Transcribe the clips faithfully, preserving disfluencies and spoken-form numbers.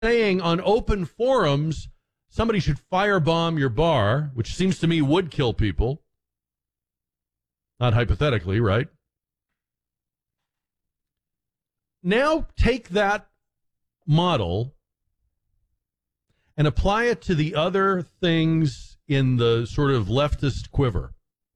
saying on open forums somebody should firebomb your bar, which seems to me would kill people. Not hypothetically, right? Now take that model and apply it to the other things in the sort of leftist quiver.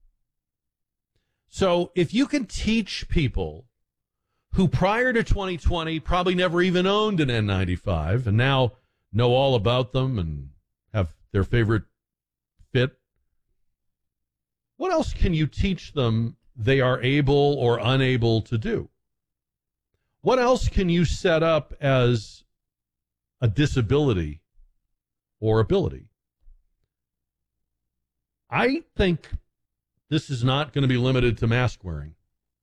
So if you can teach people who prior to twenty twenty probably never even owned an N ninety-five and now know all about them and have their favorite fit, what else can you teach them they are able or unable to do? What else can you set up as a disability or ability? I think this is not going to be limited to mask wearing.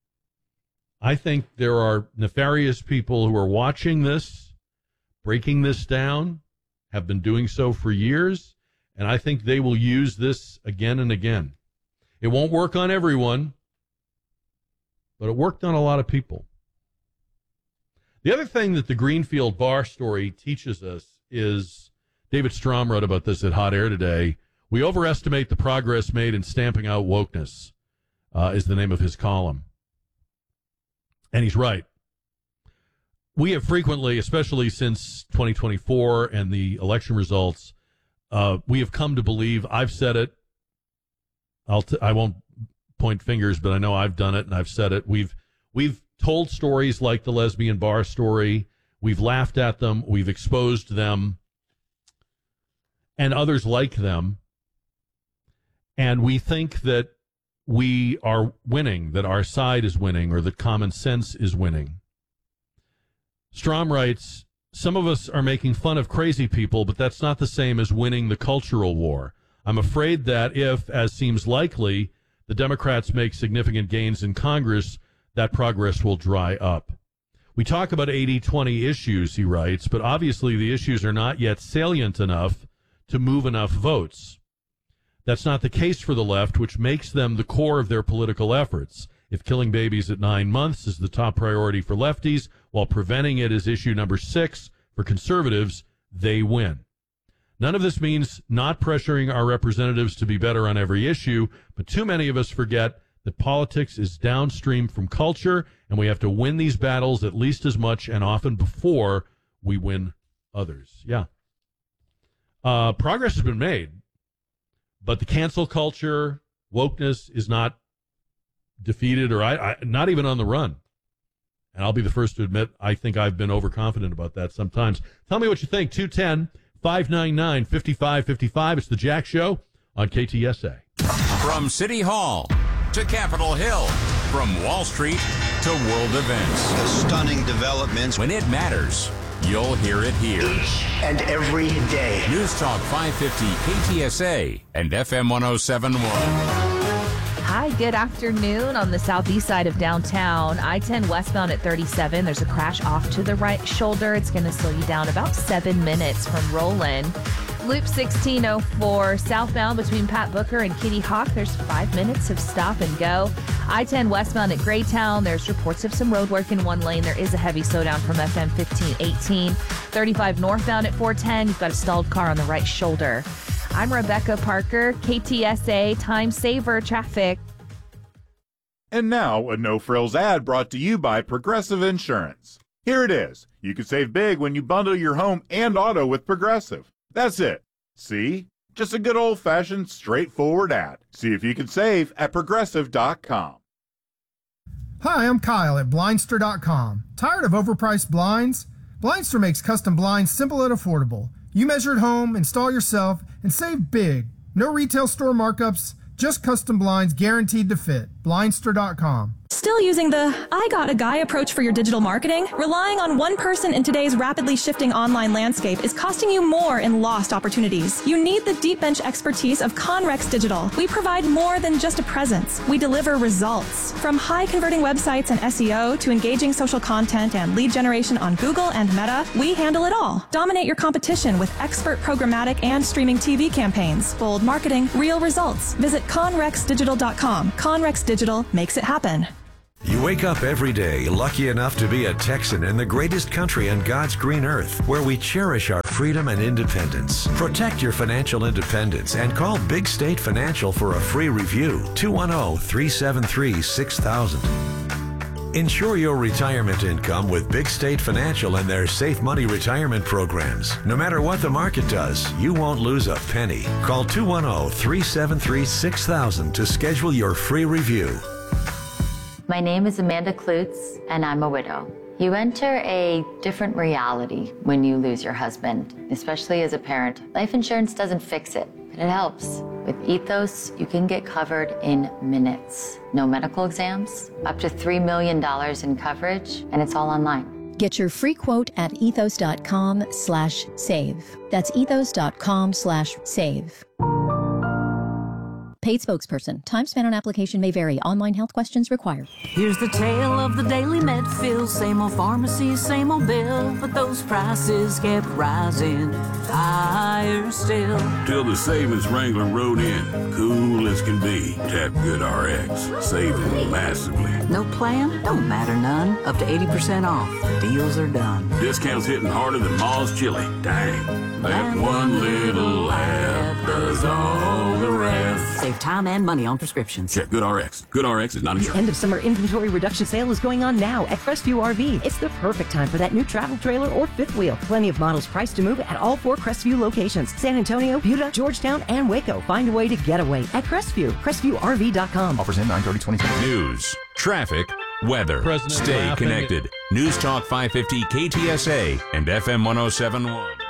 I think there are nefarious people who are watching this, breaking this down, have been doing so for years, and I think they will use this again and again. It won't work on everyone, but it worked on a lot of people. The other thing that the Greenfield bar story teaches us is, David Strom wrote about this at Hot Air today, we overestimate the progress made in stamping out wokeness, uh, is the name of his column. And he's right. We have frequently, especially since twenty twenty-four and the election results, uh, we have come to believe, I've said it, I'll t- I won't point fingers, but I know I've done it and I've said it. We've we've told stories like the lesbian bar story. We've laughed at them. We've exposed them and others like them. And we think that we are winning, that our side is winning, or that common sense is winning. Strom writes, some of us are making fun of crazy people, but that's not the same as winning the cultural war. I'm afraid that if, as seems likely, the Democrats make significant gains in Congress, that progress will dry up. We talk about eighty twenty issues, he writes, but obviously the issues are not yet salient enough to move enough votes. That's not the case for the left, which makes them the core of their political efforts. If killing babies at nine months is the top priority for lefties, while preventing it is issue number six for conservatives, they win. None of this means not pressuring our representatives to be better on every issue, but too many of us forget that politics is downstream from culture, and we have to win these battles at least as much and often before we win others. Yeah. Uh, progress has been made, but the cancel culture, wokeness is not defeated or I, I not even on the run. And I'll be the first to admit I think I've been overconfident about that sometimes. Tell me what you think. two one zero, five nine nine, five five five five. It's the Jack Show on K T S A. From City Hall to Capitol Hill, from Wall Street to world events. The stunning developments. When it matters, you'll hear it here. Each and every day. News Talk five fifty K T S A and F M one oh seven point one. Hi, good afternoon on the southeast side of downtown. I ten westbound at thirty-seven. There's a crash off to the right shoulder. It's going to slow you down about seven minutes from Roland. Loop sixteen oh four southbound between Pat Booker and Kitty Hawk. There's five minutes of stop and go. I ten westbound at Graytown. There's reports of some road work in one lane. There is a heavy slowdown from F M fifteen eighteen. thirty-five northbound at four ten. You've got a stalled car on the right shoulder. I'm Rebecca Parker, K T S A Time Saver Traffic. And now, a no-frills ad brought to you by Progressive Insurance. Here it is. You can save big when you bundle your home and auto with Progressive. That's it. See? Just a good old-fashioned, straightforward ad. See if you can save at Progressive dot com. Hi, I'm Kyle at Blindster dot com. Tired of overpriced blinds? Blindster makes custom blinds simple and affordable. You measure at home, install yourself, and save big. No retail store markups, just custom blinds guaranteed to fit. Blindster dot com. Still using the I got a guy approach for your digital marketing? Relying on one person in today's rapidly shifting online landscape is costing you more in lost opportunities. You need the deep bench expertise of Conrex Digital. We provide more than just a presence. We deliver results. From high converting websites and S E O to engaging social content and lead generation on Google and Meta, we handle it all. Dominate your competition with expert programmatic and streaming T V campaigns. Bold marketing, real results. Visit Conrex Digital dot com. Conrex Digital makes it happen. You wake up every day lucky enough to be a Texan in the greatest country on God's green earth, where we cherish our freedom and independence. Protect your financial independence and call Big State Financial for a free review. two one zero, three seven three, six thousand. Ensure your retirement income with Big State Financial and their Safe Money retirement programs. No matter what the market does, you won't lose a penny. Call two one zero, three seven three, six thousand to schedule your free review. My name is Amanda Klutz, and I'm a widow. You enter a different reality when you lose your husband, especially as a parent. Life insurance doesn't fix it, but it helps. With Ethos, you can get covered in minutes. No medical exams, up to three million dollars in coverage, and it's all online. Get your free quote at ethos.com slash save. That's ethos.com slash save. Paid spokesperson. Time spent on application may vary. Online health questions required. Here's the tale of the daily med fill. Same old pharmacy, same old bill. But those prices kept rising higher still. Till the savings wrangler rode in. Cool as can be. Tap Good R X. Saving massively. No plan? Don't matter none. Up to eighty percent off. Deals are done. Discounts hitting harder than Ma's chili. Dang. That one little app does all the rest. Save time and money on prescriptions. Check Good R X. Good R X is not insurance. The end of summer inventory reduction sale is going on now at Crestview R V. It's the perfect time for that new travel trailer or fifth wheel. Plenty of models priced to move at all four Crestview locations. San Antonio, Buda, Georgetown, and Waco. Find a way to get away at Crestview. Crestview R V dot com. Offers in nine thirty twenty twenty. News, traffic, weather. President Stay laughing. connected. News Talk five fifty K T S A and F M one oh seven point one.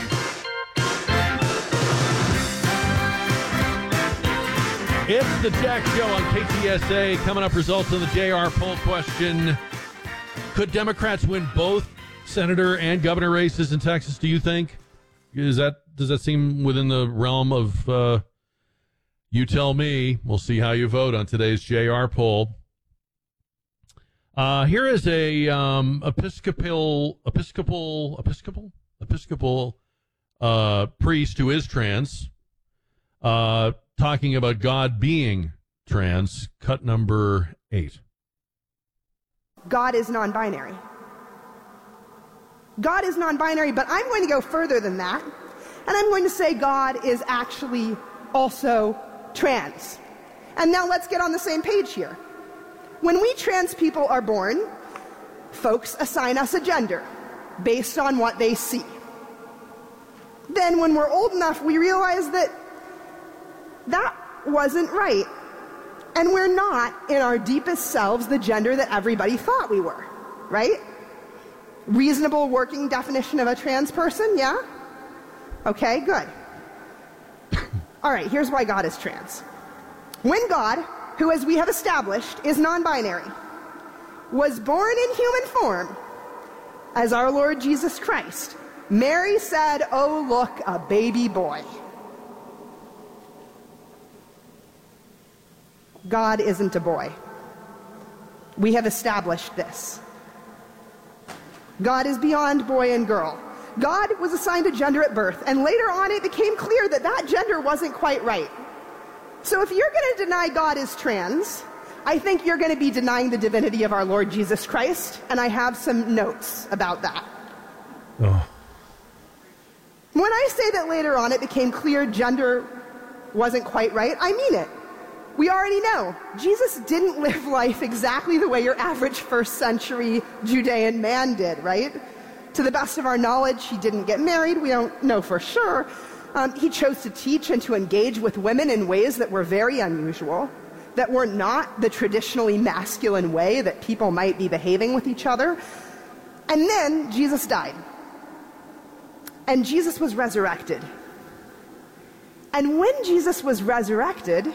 It's the Jack Show on K T S A. Coming up, results of the J R poll question. Could Democrats win both senator and governor races in Texas, do you think? Is that Does that seem within the realm of, uh, you tell me? We'll see how you vote on today's J R poll. Uh, here is a um, Episcopal, Episcopal, Episcopal, Episcopal uh, priest who is trans, uh, talking about God being trans. Cut number eight. God is non-binary. God is non-binary, but I'm going to go further than that, and I'm going to say God is actually also trans. And now let's get on the same page here. When we trans people are born, folks assign us a gender based on what they see. Then when we're old enough, we realize that that wasn't right. And we're not, in our deepest selves, the gender that everybody thought we were, right? Reasonable working definition of a trans person, yeah? Okay, good. All right, here's why God is trans. When God, who as we have established is non-binary, was born in human form as our Lord Jesus Christ, Mary said, "Oh, look, a baby boy." God isn't a boy. We have established this. God is beyond boy and girl. God was assigned a gender at birth, and later on it became clear that that gender wasn't quite right. So if you're going to deny God is trans, I think you're going to be denying the divinity of our Lord Jesus Christ, and I have some notes about that. Oh. When I say that later on it became clear gender wasn't quite right, I mean it. We already know Jesus didn't live life exactly the way your average first century Judean man did, right? To the best of our knowledge, he didn't get married. We don't know for sure. Um, he chose to teach and to engage with women in ways that were very unusual, that were not the traditionally masculine way that people might be behaving with each other. And then Jesus died. And Jesus was resurrected. And when Jesus was resurrected,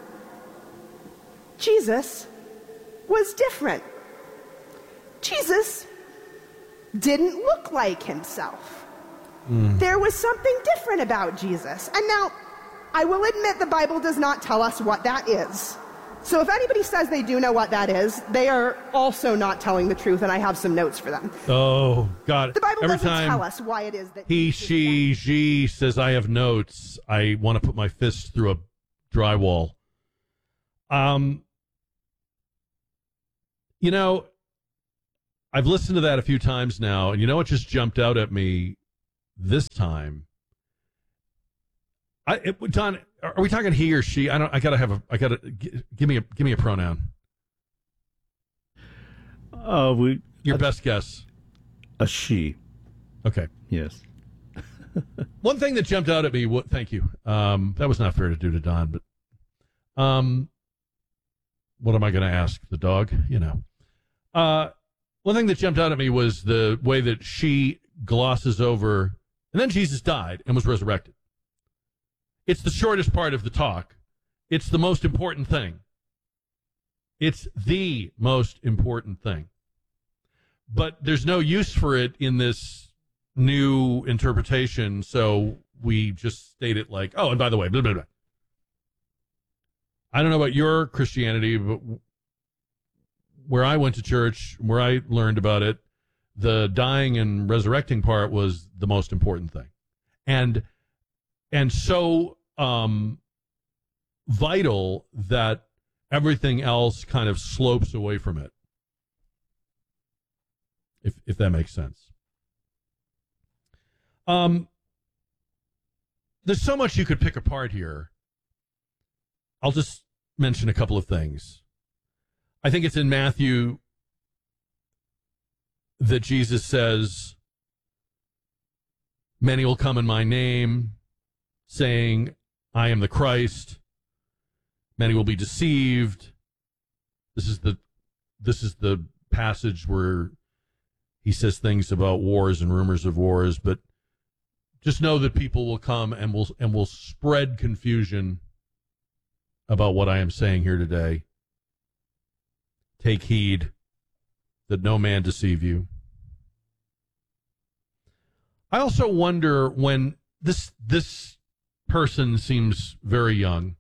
Jesus was different. Jesus didn't look like himself. Mm. There was something different about Jesus. And now, I will admit the Bible does not tell us what that is. So if anybody says they do know what that is, they are also not telling the truth, and I have some notes for them. Oh, God. The Bible Every doesn't time tell us why it is that he, she, she says I have notes, I want to put my fist through a drywall. Um, You know, I've listened to that a few times now, and you know what just jumped out at me this time? I it, Don, are we talking he or she? I don't. I gotta have a. I gotta give me a give me a pronoun. Uh, we. Your a, best guess. A she. Okay. Yes. One thing that jumped out at me. What? Thank you. Um, that was not fair to do to Don, but um, what am I going to ask the dog? You know. Uh, one thing that jumped out at me was the way that she glosses over, and then Jesus died and was resurrected. It's the shortest part of the talk. It's the most important thing. It's the most important thing. But there's no use for it in this new interpretation, so we just state it like, oh, and by the way, blah, blah, blah. I don't know about your Christianity, but where I went to church, where I learned about it, the dying and resurrecting part was the most important thing. And and so um, vital that everything else kind of slopes away from it, if if that makes sense. Um, there's so much you could pick apart here. I'll just mention a couple of things. I think it's in Matthew that Jesus says, many will come in my name, saying, I am the Christ. Many will be deceived. This is the this is the passage where he says things about wars and rumors of wars, but just know that people will come and will and will spread confusion about what I am saying here today. Take heed that no man deceive you. I also wonder, when this this person seems very young,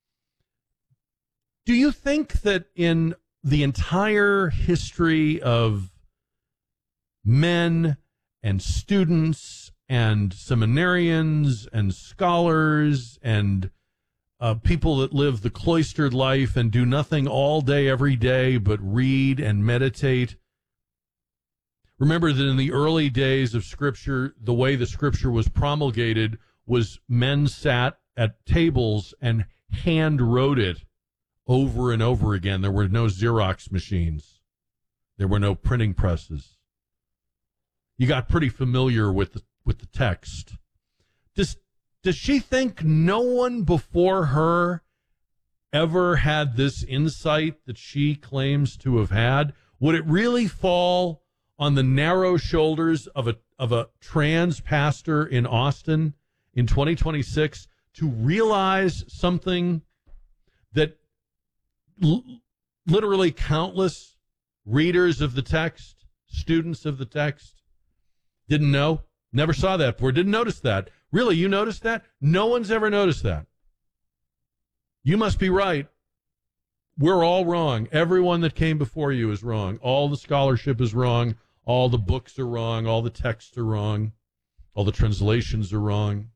do you think that in the entire history of men and students and seminarians and scholars and uh, people that live the cloistered life and do nothing all day, every day, but read and meditate? Remember that in the early days of Scripture, the way the Scripture was promulgated was men sat at tables and hand wrote it over and over again. There were no Xerox machines. There were no printing presses. You got pretty familiar with the with the text. Does does she think no one before her ever had this insight that she claims to have had? Would it really fall on the narrow shoulders of a of a trans pastor in Austin in twenty twenty-six to realize something that l- literally countless readers of the text, students of the text, didn't know? Never saw that before. Didn't notice that. Really, you noticed that? No one's ever noticed that. You must be right. We're all wrong. Everyone that came before you is wrong. All the scholarship is wrong. All the books are wrong. All the texts are wrong. All the translations are wrong.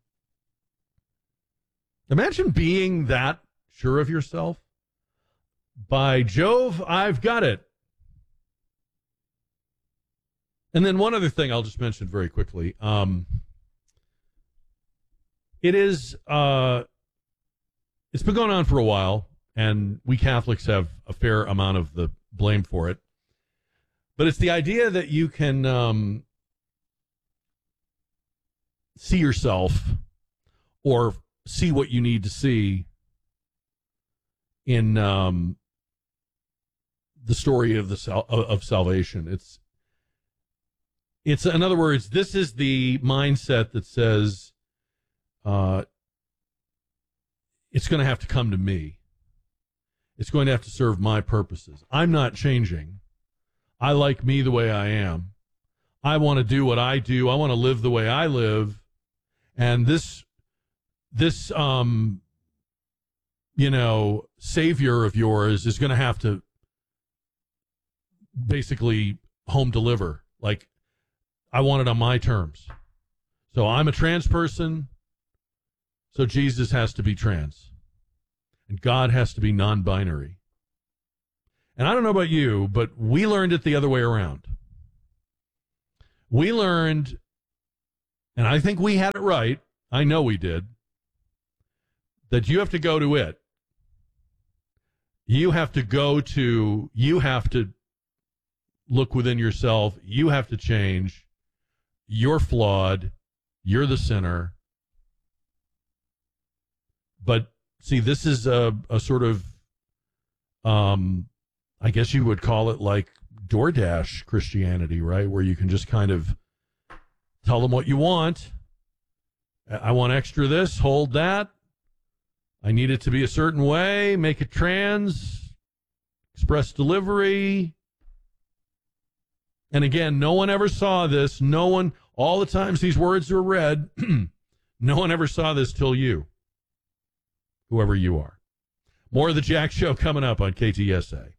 Imagine being that sure of yourself. By Jove, I've got it. And then one other thing I'll just mention very quickly. Um, it is, uh, it's been going on for a while, and we Catholics have a fair amount of the blame for it. But it's the idea that you can um, see yourself or see what you need to see in um, the story of the sal- of salvation. It's It's, in other words, this is the mindset that says uh, it's going to have to come to me. It's going to have to serve my purposes. I'm not changing. I like me the way I am. I want to do what I do. I want to live the way I live. And this, this, um, you know, savior of yours is going to have to basically home deliver. Like, I want it on my terms. So I'm a trans person, so Jesus has to be trans. And God has to be non-binary. And I don't know about you, but we learned it the other way around. We learned, and I think we had it right, I know we did, that you have to go to it. You have to go to, you have to look within yourself. You have to change. You're flawed. You're the sinner. But see, this is a, a sort of, um, I guess you would call it like DoorDash Christianity, right? Where you can just kind of tell them what you want. I want extra this, hold that. I need it to be a certain way, make it trans, express delivery. And again, no one ever saw this. No one, all the times these words were read, no one ever saw this till you, whoever you are. More of the Jack Show coming up on K T S A.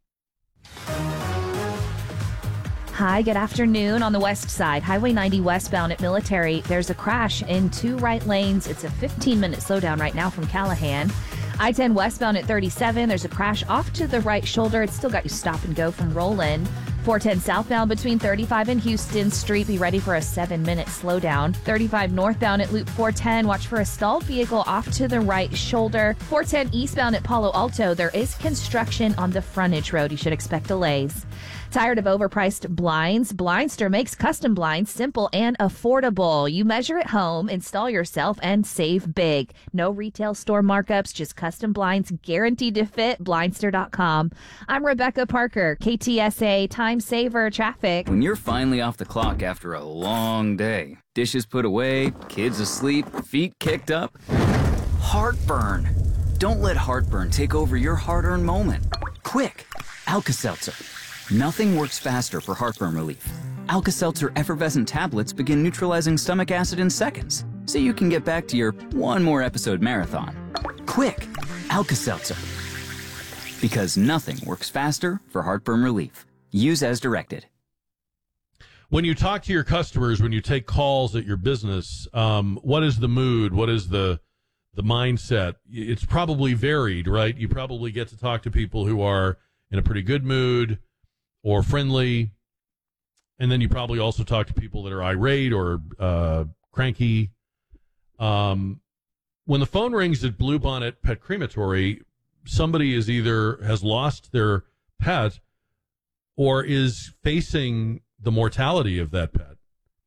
Hi, good afternoon. On the west side, Highway ninety westbound at Military, there's a crash in two right lanes. It's a fifteen-minute slowdown right now from Callahan. I ten westbound at thirty-seven, there's a crash off to the right shoulder. It's still got you stop and go from Roland. four ten southbound between thirty-five and Houston Street. Be ready for a seven-minute slowdown. thirty-five northbound at Loop four ten. Watch for a stalled vehicle off to the right shoulder. four ten eastbound at Palo Alto. There is construction on the frontage road. You should expect delays. Tired of overpriced blinds? Blindster makes custom blinds simple and affordable. You measure at home, install yourself, and save big. No retail store markups, just custom blinds guaranteed to fit. Blindster dot com. I'm Rebecca Parker, K T S A Time Saver Traffic. When you're finally off the clock after a long day, dishes put away, kids asleep, feet kicked up, heartburn. Don't let heartburn take over your hard-earned moment. Quick, Alka-Seltzer. Nothing works faster for heartburn relief. Alka-Seltzer effervescent tablets begin neutralizing stomach acid in seconds, so you can get back to your one more episode marathon. Quick, Alka-Seltzer. Because nothing works faster for heartburn relief. Use as directed. When you talk to your customers, when you take calls at your business, um, what is the mood? What is the the mindset? It's probably varied, right? You probably get to talk to people who are in a pretty good mood or friendly, and then you probably also talk to people that are irate or uh, cranky. Um, when the phone rings at Bluebonnet Pet Crematory, somebody is either has lost their pet or is facing the mortality of that pet.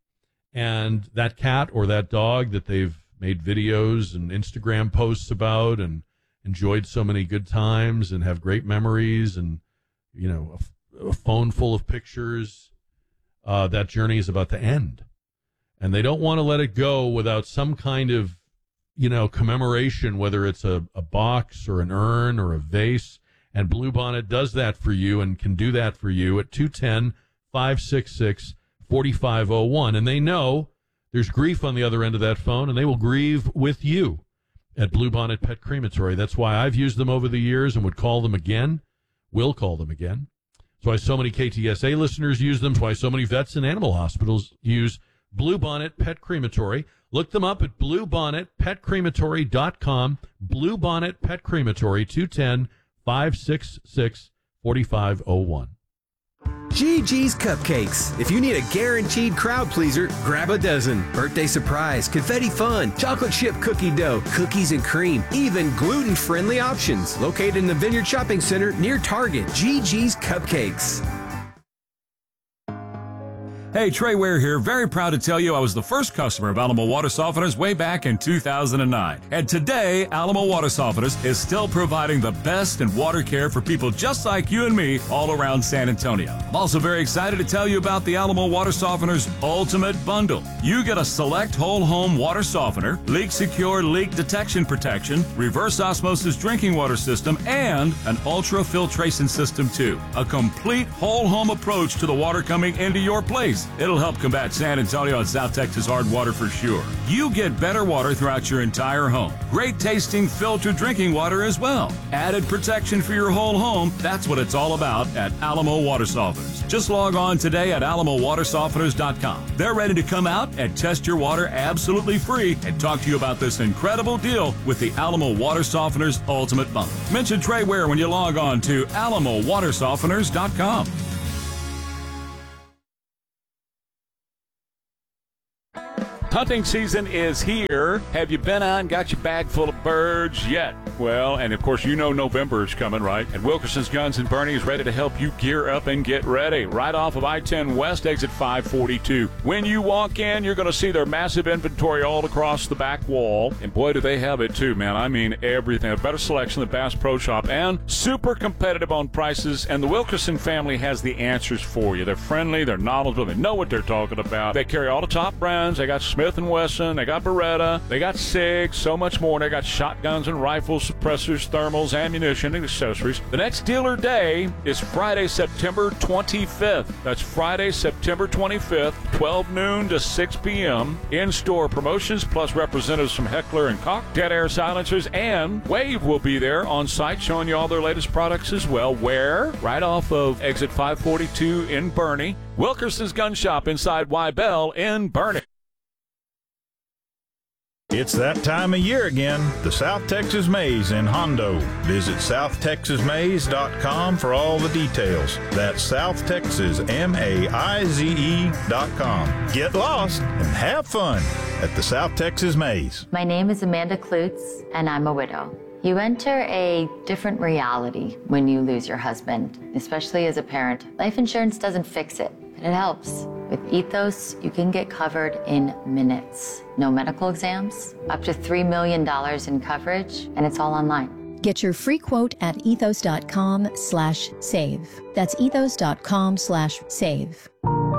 And that cat or that dog that they've made videos and Instagram posts about and enjoyed so many good times and have great memories and, you know, a, a phone full of pictures, uh, that journey is about to end. And they don't want to let it go without some kind of, you know, commemoration, whether it's a, a box or an urn or a vase. And Bluebonnet does that for you and can do that for you at two one zero, five six six, four five zero one. And they know there's grief on the other end of that phone, and they will grieve with you at Bluebonnet Pet Crematory. That's why I've used them over the years and would call them again, will call them again. That's why so many K T S A listeners use them. That's why so many vets and animal hospitals use Bluebonnet Pet Crematory. Look them up at bluebonnet pet crematory dot com. Bluebonnet Pet Crematory, two one zero, five six six, four five zero one. G G's Cupcakes. If you need a guaranteed crowd pleaser, grab a dozen. Birthday surprise, confetti fun, chocolate chip cookie dough, cookies and cream, even gluten-friendly options. Located in the Vineyard Shopping Center near Target. G G's Cupcakes. Hey, Trey Ware here. Very proud to tell you I was the first customer of Alamo Water Softeners way back in two thousand nine. And today, Alamo Water Softeners is still providing the best in water care for people just like you and me all around San Antonio. I'm also very excited to tell you about the Alamo Water Softeners Ultimate Bundle. You get a select whole home water softener, leak secure leak detection protection, reverse osmosis drinking water system, and an ultra filtration system too. A complete whole home approach to the water coming into your place. Texas. It'll help combat San Antonio and South Texas hard water for sure. You get better water throughout your entire home. Great tasting filtered drinking water as well. Added protection for your whole home. That's what it's all about at Alamo Water Softeners. Just log on today at alamo water softeners dot com. They're ready to come out and test your water absolutely free and talk to you about this incredible deal with the Alamo Water Softeners Ultimate Bundle. Mention Trey Ware when you log on to alamo water softeners dot com. Hunting season is here. Have you been out and got your bag full of birds yet? Well, and of course, you know November is coming, right? And Wilkerson's Guns and Bernie is ready to help you gear up and get ready. Right off of I ten West, exit five forty-two. When you walk in, you're going to see their massive inventory all across the back wall. And boy, do they have it too, man. I mean, everything. A better selection than Bass Pro Shop and super competitive on prices. And the Wilkerson family has the answers for you. They're friendly, they're knowledgeable, they know what they're talking about. They carry all the top brands. They got Smith and Wesson, they got Beretta, they got SIG, so much more. They got shotguns and rifles, suppressors, thermals, ammunition, and accessories. The next dealer day is Friday, September twenty-fifth. That's Friday, September twenty-fifth, twelve noon to six p.m. In-store promotions plus representatives from Heckler and Koch, Dead Air Silencers, and Wave will be there on site showing you all their latest products as well. Where? Right off of exit five forty-two in Bernie. Wilkerson's Gun Shop inside Wybell in Bernie. It's that time of year again, the South Texas Maze in Hondo. Visit south texas maze dot com for all the details. That's South Texas M A I Z E dot com. Get lost and have fun at the South Texas Maze. My name is Amanda Klutz, and I'm a widow. You enter a different reality when you lose your husband, especially as a parent. Life insurance doesn't fix it, but it helps. With Ethos, you can get covered in minutes. No medical exams, up to three million dollars in coverage, and it's all online. Get your free quote at ethos dot com slash save. That's ethos dot com slash save.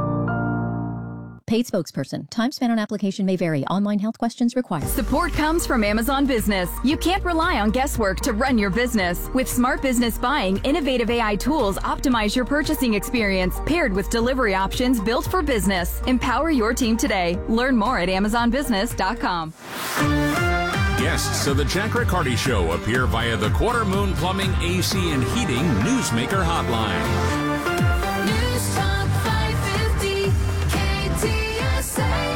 Paid spokesperson. Time spent on application may vary. Online health questions required. Support comes from Amazon Business. You can't rely on guesswork to run your business. With Smart Business Buying, innovative A I tools optimize your purchasing experience, paired with delivery options built for business. Empower your team today. Learn more at amazon business dot com. Guests of the Jack Riccardi Show appear via the Quarter Moon Plumbing, A C, and Heating Newsmaker Hotline. News Talk five fifty K T S A.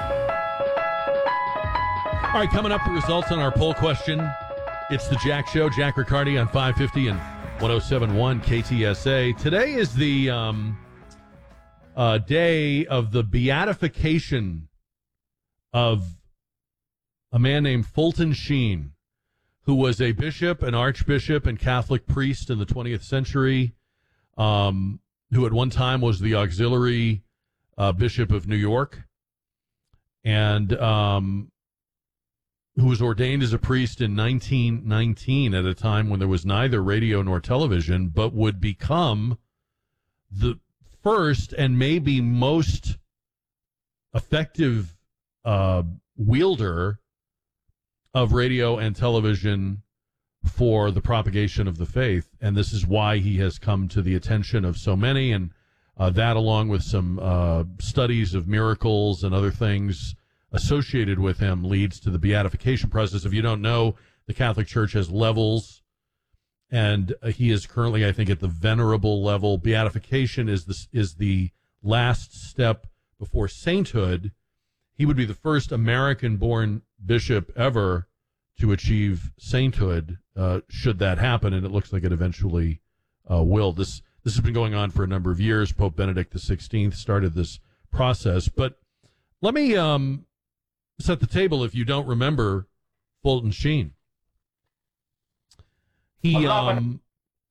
All right, coming up, the results on our poll question. It's the Jack Show, Jack Riccardi on five fifty and one oh seven point one K T S A. Today is the um, uh, day of the beatification of a man named Fulton Sheen, who was a bishop, an archbishop, and Catholic priest in the twentieth century, um, who at one time was the auxiliary uh, bishop of New York, and um, who was ordained as a priest in nineteen nineteen at a time when there was neither radio nor television, but would become the first and maybe most effective uh, wielder of radio and television for the propagation of the faith. And this is why he has come to the attention of so many. And uh, that, along with some uh, studies of miracles and other things associated with him, leads to the beatification process. If you don't know, the Catholic Church has levels, and uh, he is currently, I think, at the venerable level. Beatification is the, is the last step before sainthood. He would be the first American-born bishop ever to achieve sainthood, uh, should that happen, and it looks like it eventually uh, will. This this has been going on for a number of years. Pope Benedict the sixteenth started this process. But let me um, set the table if you don't remember Fulton Sheen. He um,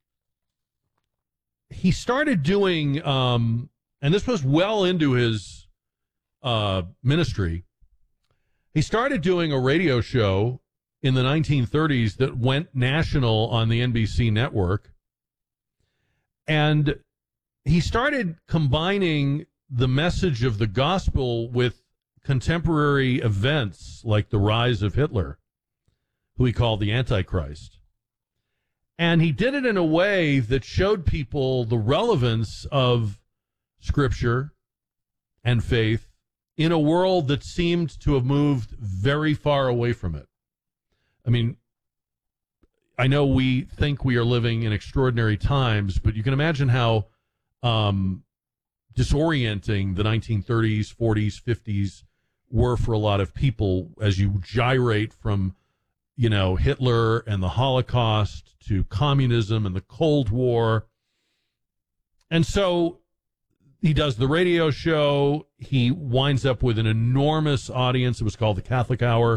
he started doing, um, and this was well into his Uh, ministry. He started doing a radio show in the nineteen thirties that went national on the N B C network. And he started combining the message of the gospel with contemporary events like the rise of Hitler, who he called the Antichrist. And he did it in a way that showed people the relevance of Scripture and faith in a world that seemed to have moved very far away from it. I mean, I know we think we are living in extraordinary times, but you can imagine how um, disorienting the nineteen thirties, forties, fifties were for a lot of people as you gyrate from, you know, Hitler and the Holocaust to communism and the Cold War. And so he does the radio show. He winds up with an enormous audience. It was called the Catholic Hour.